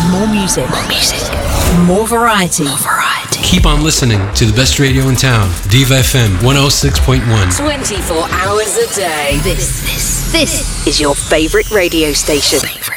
More music. More variety. Keep on listening to the best radio in town, Diva FM 106.1. 24 hours a day. This is your favorite radio station.